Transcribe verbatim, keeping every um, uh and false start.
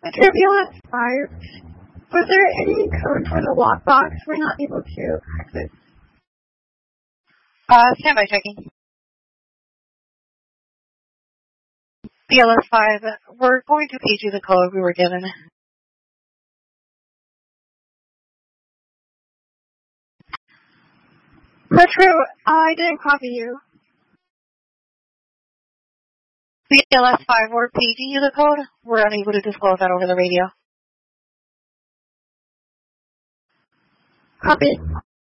Turbulence five, was there any code for the lockbox we're not able to access? Uh, standby checking. B L S five, we're going to feed you the code we were given. Petro, I didn't copy you. B L S five, we're feeding you the code. We're unable to disclose that over the radio. Copy.